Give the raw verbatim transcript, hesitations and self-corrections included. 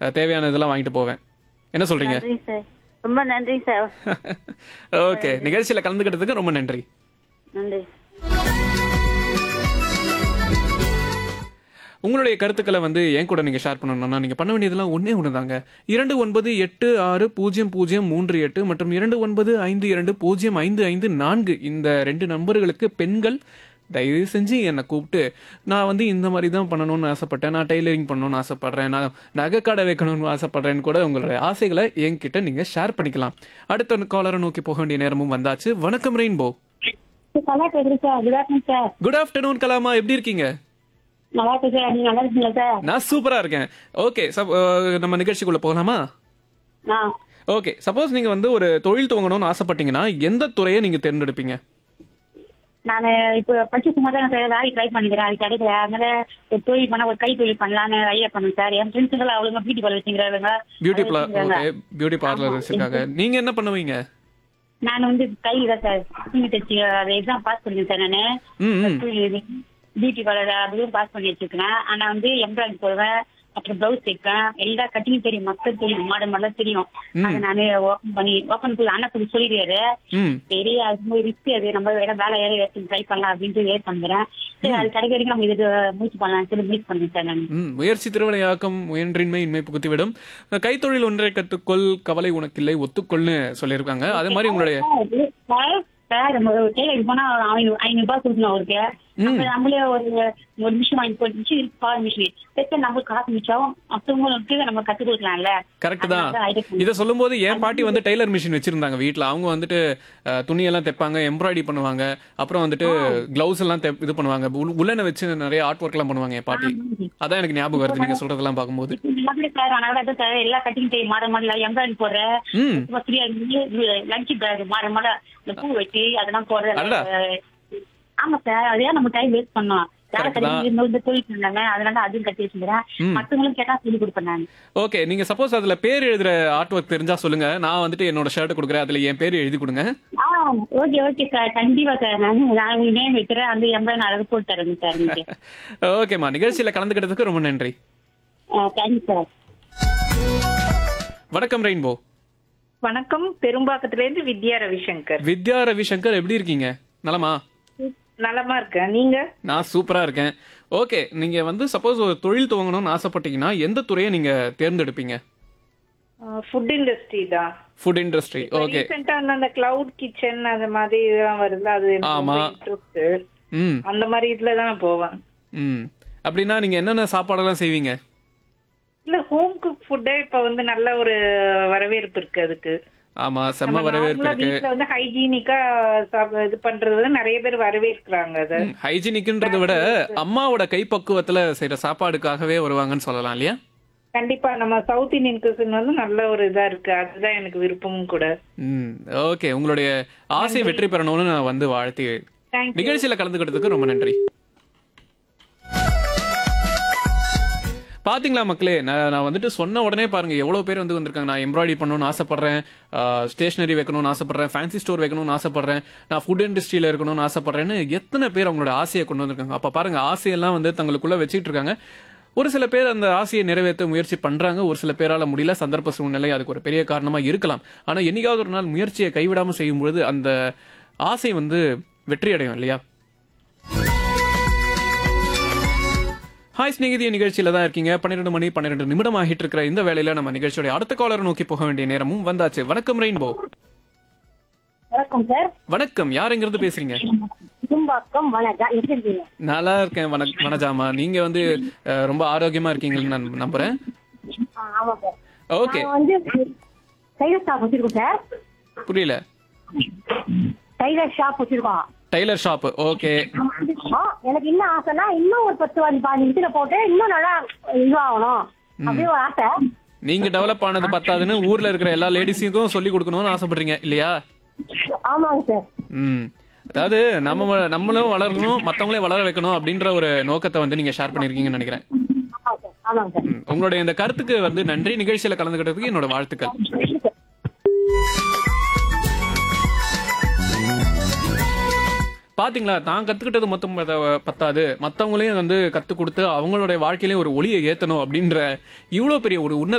அஹ், தேவையான இதெல்லாம் வாங்கிட்டு போவேன். என்ன சொல்றீங்க? நன்றி சார். ரொம்ப நன்றி சார். ஓகே, நிகழ்ச்சியில கலந்துக்கிட்டதுக்கு ரொம்ப நன்றி. நன்றி. உங்களுடைய கருத்துக்களை வந்து என் கூட நீங்க ஷேர் பண்ணணும்னா நீங்க பண்ண வேண்டியதெல்லாம் ஒன்னே ஒண்ணுதாங்க. இரண்டு ஒன்பது எட்டு ஆறு பூஜ்ஜியம் பூஜ்ஜியம் மூன்று எட்டு மற்றும் இரண்டு ஒன்பது ஐந்து இரண்டு பூஜ்ஜியம் ஐந்து ஐந்து நான்கு இந்த ரெண்டு நம்பர்களுக்கு பெண்கள் தயவு செஞ்சு என்னை கூப்பிட்டு நான் வந்து இந்த மாதிரி தான் பண்ணணும்னு ஆசைப்பட்டேன், நான் டெய்லரிங் பண்ணணும்னு ஆசைப்படுறேன், நான் நகைக்கடை வைக்கணும்னு ஆசைப்படுறேன்னு கூட உங்களுடைய ஆசைகளை என்கிட்ட நீங்க ஷேர் பண்ணிக்கலாம். அடுத்த காலரை நோக்கி போக வேண்டிய நேரமும் வந்தாச்சு. வணக்கம் ரெயின்போ. நல்லா கேக்குது sir. Good afternoon sir. Good afternoon கலாமா, எப்படி இருக்கீங்க? நல்லா இருக்கு சார். நீங்க நல்லா இருக்கீங்களா சார்? நான் சூப்பரா இருக்கேன். ஓகே, நம்ம நிகழ்ச்சிக்குள்ள போகலாமா? ஆ ஓகே, சப்போஸ் நீங்க வந்து ஒரு தொழில் துவங்கணும்னு ஆசைப்பட்டீங்கன்னா எந்த துறையை நீங்க தேர்ந்தெடுப்பீங்க? நான் இப்போ படிச்சு சும்மா தான் சார் வேலைக்கு ட்ரை பண்ணிக்கிறேன். அது கிடைக்கல. அதனால ஒரு தொழில் பண்ண ஒரு கை தொழில் பண்ணலான்னு ஐடியா பண்ணுங்க சார். என் ஃப்ரெண்ட்ஸுங்களை அவ்வளோங்க பியூட்டி பார்லர் வச்சுக்கிறாங்க. பியூட்டி ஓகே, பியூட்டி பார்லர் வச்சிருக்காங்க. நீங்க என்ன பண்ணுவீங்க? நான் வந்து கை தான் சார் துணி தச்சு எக்ஸாம் பாஸ் பண்ணிருக்கேன் சார். நான் ம் பியூட்டி பார்லர் அதுவும் பாஸ் பண்ணி வச்சிருக்கேன். ஆனா வந்து எம்ப்ராய்டரி போடுவேன், அப்புறம் பிளவுஸ் தைப்பேன், எல்லா கட்டிங்கும் தெரியும், மக்கள் தெரியும், மாடல் மாடலாம் தெரியும். அதை நானே ஓப்பன் பண்ணி ஓப்பன் பண்ணி அண்ணா சொல்லி சொல்லிடுறாரு. ம் சரி, அது ரிஸ்க், அது நம்ம வேற வேலை ஏற ட்ரை பண்ணலாம் அப்படின்ட்டு ஏர் பண்றேன். சரி, அது கிடைக்க வரைக்கும் நம்ம இதுக்கு முயற்சி பண்ணலாம் சொல்லி முயற்சி பண்ணுறேன் சார். நான் ம் முயற்சி திருவினையாக்கம் முயன்றின்மை இன்மை புகுத்திவிடும். கைத்தொழில் ஒன்றை கற்றுக்கொள், கவலை உனக்கில்லை, ஒத்துக்கொள்னு சொல்லியிருக்காங்க. அதே மாதிரி உங்களுடைய சார் நம்ம டெய்லர் போனா ஐநூறு ஐநூறு ரூபாய் கொடுக்கணும் அவருக்கு. நம்ம நம்மளே ஒரு ஒரு மிஷின் வாங்கி போட்டு மிஷின் இருக்கு, பால் மிஷின் தைக்க நம்மளுக்கு காசு மிச்சம், மற்றவங்களுக்கு நம்ம கத்து கொடுக்கலாம்ல. கரெக்ட் தான். இதை சொல்லும் போது என் பாட்டி வந்து டெய்லர் மிஷின் வச்சிருந்தாங்க வீட்டுல. அவங்க வந்துட்டு அஹ், துணியெல்லாம் தைப்பாங்க, எம்ப்ராய்டரி பண்ணுவாங்க, அப்புறம் வந்துட்டு கிளவுஸ் எல்லாம் தெப்- இது பண்ணுவாங்க, உள்- உள்ளன வச்சு நிறைய ஆர்ட் ஒர்க் எல்லாம் பண்ணுவாங்க என் பாட்டி. அதான் எனக்கு ஞாபகம் வருது நீங்க சொல்றதெல்லாம் பார்க்கும்போது. சார் அதனால சார் எல்லா கட்டிங் டைம் மாற மாடல எம்ப்ராய்டரி போடுறேன். ம் லஞ்ச் பேக் மாற மாட இந்த பூ வச்சு அதெல்லாம் போடுறேன். அடடா. ஆமா சார், அதே நம்ம டைம் வேஸ்ட் பண்ணோம். வேலை Correct தான். கிடைக்கும் இந்த தொழில் பண்ணாங்க, அதனால அதுவும் கட்டி வச்சுக்கிறேன். ம். மத்தவங்களும் கேட்டா சொல்லி கொடுப்பேன் நான். ஓகே, நீங்க சப்போஸ் அதுல பேர் எழுதுற ஆர்ட் ஒர்க் தெரிஞ்சா சொல்லுங்க. நான் வந்துட்டு என்னோட ஷர்ட் கொடுக்குறேன், அதுல என் பேர் எழுதி கொடுங்க. ஆ ஓகே ஓகே சார், கண்டிப்பா சார். நான் நான் உங்களுக்கு நேம் வைக்கிறேன், அந்த எண்பது அழகு போட்டு தரேங்க சார். நீங்க ஓகேம்மா, நிகழ்ச்சியில கலந்துக்கிட்டதுக்கு ரொம்ப நன்றி. Thank you sir. வணக்கம் ரெயின்போ. வணக்கம், பெரும்பாக்கத்துல இருந்து வித்யா ரவிசங்கர். வித்யா ரவிசங்கர், எப்படி இருக்கீங்க? நலமா? நலமா இருக்கேன், நீங்க? நான் சூப்பரா இருக்கேன். ஓகே, நீங்க வந்து சப்போஸ் ஒரு தொழில் துவங்கணும்னு ஆசைப்பட்டீங்கன்னா எந்த துறையை நீங்க தேர்ந்தெடுப்பீங்க? ஃபுட் இண்டஸ்ட்ரி தான். Food industry. ஓகே. ரீசெண்டா அந்த கிளவுட் கிச்சன் அந்த மாதிரி இதெல்லாம் வருது, அது எனக்கு ஆமா. ரொம்ப இன்ட்ரெஸ்ட். ம் அந்த மாதிரி இதுல தான் நான் போவேன். ம் அப்படின்னா நீங்க என்னென்ன சாப்பாடெல்லாம் செய்வீங்க? இல்ல, ஹோம் குக் ஃபுட்டே இப்ப வந்து நல்ல ஒரு வரவேற்பு இருக்கு அதுக்கு. ஆமா, செம்ம நம்ம வரவேற்பு நார்மலா இருக்கு. வீட்ல வந்து ஹைஜீனிக்கா இது பண்றது வந்து நிறைய பேர் வரவேற்கிறாங்க அதை. ஹைஜீனிக்ன்றதை விட அம்மாவோட கைப்பக்குவத்துல செய்யற சாப்பாடுக்காகவே வருவாங்கன்னு சொல்லலாம் இல்லையா? கண்டிப்பா நம்ம சவுத் இந்தியன் குசின் வந்து நல்ல ஒரு இதா இருக்கு, அதுதான் எனக்கு விருப்பமும் கூட. ம் ஓகே, உங்களுடைய ஆசை வெற்றி பெறணும்னு நான் வந்து வாழ்த்தி தேங்க்யூ. நிகழ்ச்சியில கலந்துக்கிட்டதுக்கு ரொம்ப நன்றி. பாத்தீங்களா மக்களே, நான் நான் வந்துட்டு சொன்ன உடனே பாருங்க எவ்வளவு பேர் வந்து வந்திருக்காங்க. நான் எம்ப்ராய்டரி பண்ணணும்னு ஆசைப்படுறேன், ஸ்டேஷனரி வைக்கணும்னு ஆசைப்படுறேன், ஃபேன்சி ஸ்டோர் வைக்கணும்னு ஆசைப்படுறேன், நான் ஃபுட் இண்டஸ்ட்ரியில இருக்கணும்னு ஆசைப்படுறேன்னு எத்தனை பேர் அவங்களோட ஆசையை கொண்டு வந்திருக்காங்க. அப்ப பாருங்க, ஆசையெல்லாம் வந்து தங்களுக்குள்ள வச்சுட்டு இருக்காங்க. ஒரு சில பேர் அந்த ஆசையை நிறைவேற்ற முயற்சி பண்றாங்க, ஒரு சில பேரால முடியல, சந்தர்ப்ப சூழ்நிலை அதுக்கு ஒரு பெரிய காரணமா இருக்கலாம். ஆனா என்னைக்காவது ஒரு நாள் முயற்சியை கைவிடாம செய்யும் பொழுது அந்த ஆசை வந்து வெற்றி அடையும் இல்லையா? ஹாய் ஸ்நேகிதிய நிகழ்ச்சியில தான் இருக்கீங்க. பன்னிரெண்டு மணி பன்னிரெண்டு நிமிடம் ஆகிட்டு இருக்கிற இந்த வேளையில நம்ம நிகழ்ச்சியோட அடுத்த காலரை நோக்கி போக வேண்டிய நேரமும் வந்தாச்சு. வணக்கம் ரெயின்போ. வணக்கம் சார். வணக்கம், யார் எங்க இருந்து பேசுறீங்க? பெரும்பாக்கம் வனஜா, எப்படி இருக்கீங்க? நல்லா இருக்கேன். வணக் வனஜாமா, நீங்க வந்து அஹ், ரொம்ப ஆரோக்கியமா இருக்கீங்கன்னு நான் நம்புறேன். ஆ, ஆமா சார். ஓகே, நான் வந்து டைலர் ஷாப் வச்சிருக்கோம் சார். புரியல. டைலர் ஷாப் வச்சிருக்கோம். Tailor shop. ஓகே. ஆ, எனக்கு என்ன ஆசைன்னா இன்னும் ஒரு பத்து வந்து பாஞ்சு நிமிஷத்துல போட்டு இன்னும் நல்லா இதுவாகணும் அப்படியே ஒரு ஆசை. நீங்க டெவலப் ஆனது பத்தாதுன்னு ஊர்ல இருக்கிற எல்லா லேடிஸுக்கும் சொல்லி கொடுக்கணும்னு ஆசைப்படுறீங்க இல்லையா? ஆமாங்க சார். ம் அதாவது நம்ம நம்மளும் வளரணும், மத்தவங்களே வளர வைக்கணும் அப்படின்ற ஒரு நோக்கத்தை வந்து நீங்க ஷேர் பண்ணிருக்கீங்கன்னு நினைக்கிறேன். ஆமாங்க சார். ஆமாங்க சார். ம், உங்களுடைய இந்த கருத்துக்கு வந்து நன்றி. நிகழ்ச்சியில கலந்துக்கிட்டதுக்கு என்னோட வாழ்த்துக்கள். பாத்தீங்களா, தான் கத்துக்கிட்டது மொத்தம் பத்த- பத்தாது, மத்தவங்களையும் வந்து கத்து கொடுத்து அவங்களுடைய வாழ்க்கையிலயும் ஒரு ஒளியை ஏத்தணும் அப்படின்ற இவ்வளவு பெரிய ஒரு உன்னத